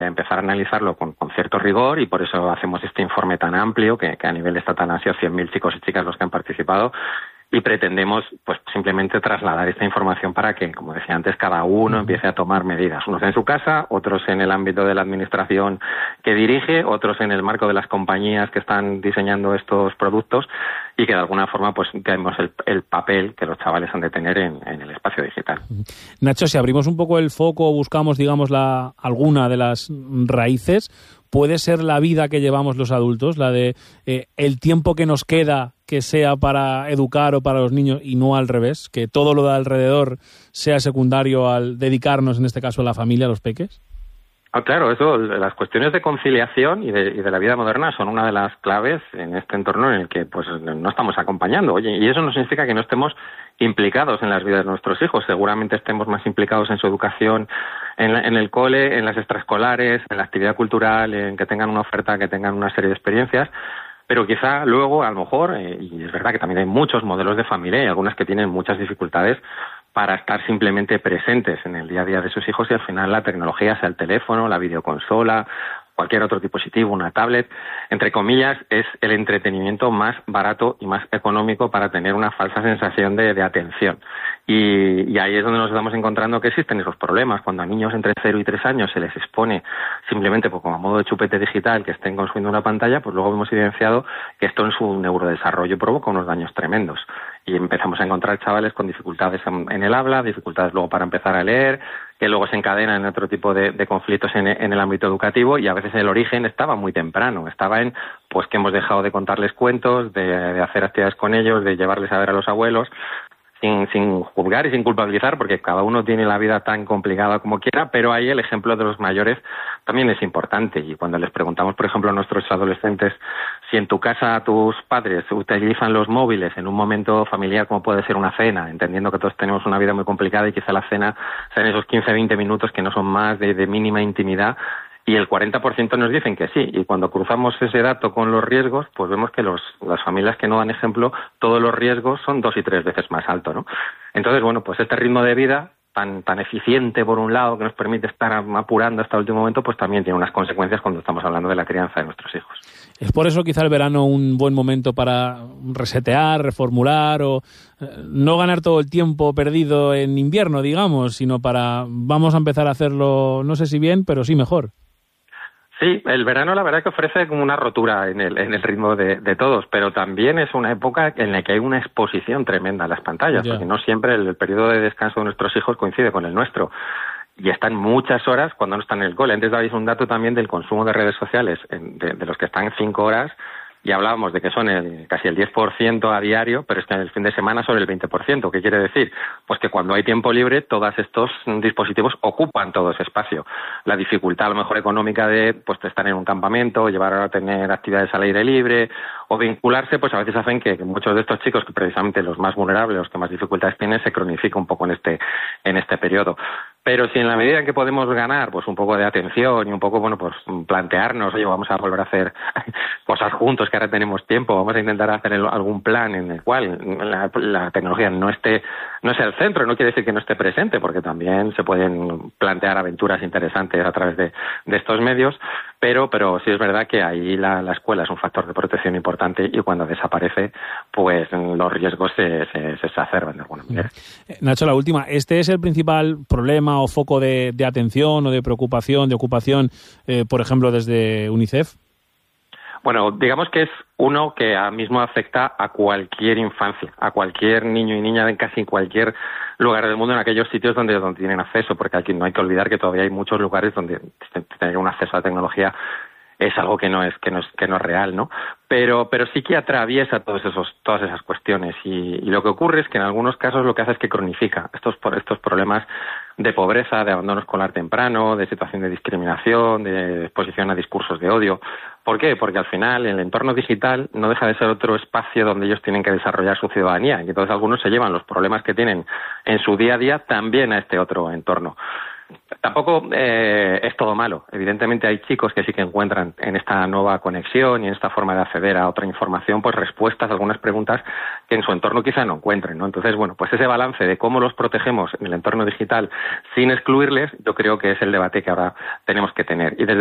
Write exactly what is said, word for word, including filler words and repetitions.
empezar a analizarlo con, con cierto rigor, y por eso hacemos este informe tan amplio, que, que a nivel estatal han sido cien mil chicos y chicas los que han participado, y pretendemos pues simplemente trasladar esta información para que, como decía antes, cada uno empiece a tomar medidas, unos en su casa, otros en el ámbito de la administración que dirige, otros en el marco de las compañías que están diseñando estos productos, y que de alguna forma pues vemos el, el papel que los chavales han de tener en, en el espacio digital. Nacho, si abrimos un poco el foco o buscamos, digamos, la alguna de las raíces, ¿puede ser la vida que llevamos los adultos, la de eh, el tiempo que nos queda que sea para educar o para los niños y no al revés, que todo lo de alrededor sea secundario al dedicarnos, en este caso, a la familia, a los peques? Ah, claro, eso, las cuestiones de conciliación y de, y de la vida moderna son una de las claves en este entorno en el que pues no estamos acompañando. Oye, y eso no significa que no estemos implicados en las vidas de nuestros hijos. Seguramente estemos más implicados en su educación, en, la, en el cole, en las extraescolares, en la actividad cultural, en que tengan una oferta, que tengan una serie de experiencias. Pero quizá luego, a lo mejor, eh, y es verdad que también hay muchos modelos de familia y algunas que tienen muchas dificultades para estar simplemente presentes en el día a día de sus hijos, y al final la tecnología, sea el teléfono, la videoconsola, cualquier otro dispositivo, una tablet, entre comillas, es el entretenimiento más barato y más económico para tener una falsa sensación de, de atención. Y, y ahí es donde nos estamos encontrando que existen esos problemas. Cuando a niños entre cero y tres años se les expone simplemente pues, como a modo de chupete digital, que estén consumiendo una pantalla, pues luego hemos evidenciado que esto en su neurodesarrollo provoca unos daños tremendos. Y empezamos a encontrar chavales con dificultades en, en el habla, dificultades luego para empezar a leer, que luego se encadenan en otro tipo de, de conflictos en, en el ámbito educativo, y a veces el origen estaba muy temprano, estaba en pues que hemos dejado de contarles cuentos, de, de hacer actividades con ellos, de llevarles a ver a los abuelos, sin, sin juzgar y sin culpabilizar, porque cada uno tiene la vida tan complicada como quiera, pero ahí el ejemplo de los mayores también es importante. Y cuando les preguntamos, por ejemplo, a nuestros adolescentes si en tu casa tus padres utilizan los móviles en un momento familiar como puede ser una cena, entendiendo que todos tenemos una vida muy complicada y quizá la cena sean esos quince a veinte minutos que no son más de, de mínima intimidad, y el cuarenta por ciento nos dicen que sí. Y cuando cruzamos ese dato con los riesgos, pues vemos que los, las familias que no dan ejemplo, todos los riesgos son dos y tres veces más alto, ¿no? Entonces, bueno, pues este ritmo de vida tan tan eficiente, por un lado, que nos permite estar apurando hasta el último momento, pues también tiene unas consecuencias cuando estamos hablando de la crianza de nuestros hijos. ¿Es por eso quizá el verano un buen momento para resetear, reformular o eh, no ganar todo el tiempo perdido en invierno, digamos, sino para vamos a empezar a hacerlo, no sé si bien, pero sí mejor? Sí, el verano la verdad que ofrece como una rotura en el, en el ritmo de, de todos, pero también es una época en la que hay una exposición tremenda a las pantallas, yeah. porque no siempre el, el periodo de descanso de nuestros hijos coincide con el nuestro. Y están muchas horas cuando no están en el cole. Antes dabais un dato también del consumo de redes sociales, en, de, de los que están cinco horas, y hablábamos de que son el, casi el diez por ciento a diario, pero es que en el fin de semana son el veinte por ciento. ¿Qué quiere decir? Pues que cuando hay tiempo libre, todos estos dispositivos ocupan todo ese espacio. La dificultad, a lo mejor económica, de pues de estar en un campamento, llevar a tener actividades al aire libre o vincularse, pues a veces hacen que, que muchos de estos chicos, que precisamente los más vulnerables, los que más dificultades tienen, se cronifica un poco en este en este periodo. Pero si en la medida en que podemos ganar pues un poco de atención y un poco, bueno, pues plantearnos, oye, vamos a volver a hacer cosas juntos, que ahora tenemos tiempo, vamos a intentar hacer el, algún plan en el cual la, la tecnología no esté, no sea el centro, no quiere decir que no esté presente, porque también se pueden plantear aventuras interesantes a través de, de estos medios, pero pero sí es verdad que ahí la, la escuela es un factor de protección importante, y cuando desaparece, pues los riesgos se, se, se exacerban de alguna manera. Nacho, la última, ¿este es el principal problema o foco de, de atención o de preocupación, de ocupación, eh, por ejemplo, desde UNICEF? Bueno, digamos que es uno que ahora mismo afecta a cualquier infancia, a cualquier niño y niña en casi cualquier lugar del mundo, en aquellos sitios donde, donde tienen acceso, porque aquí no hay que olvidar que todavía hay muchos lugares donde tener un acceso a la tecnología es algo que no es que no es que no es real, ¿no? Pero pero sí que atraviesa todos esos todas esas cuestiones, y, y lo que ocurre es que en algunos casos lo que hace es que cronifica estos estos problemas de pobreza, de abandono escolar temprano, de situación de discriminación, de exposición a discursos de odio. ¿Por qué? Porque al final el entorno digital no deja de ser otro espacio donde ellos tienen que desarrollar su ciudadanía, y entonces algunos se llevan los problemas que tienen en su día a día también a este otro entorno. tampoco eh, es todo malo. Evidentemente hay chicos que sí que encuentran en esta nueva conexión y en esta forma de acceder a otra información, pues respuestas a algunas preguntas que en su entorno quizá no encuentren, ¿no? Entonces, bueno, pues ese balance de cómo los protegemos en el entorno digital sin excluirles, yo creo que es el debate que ahora tenemos que tener. Y desde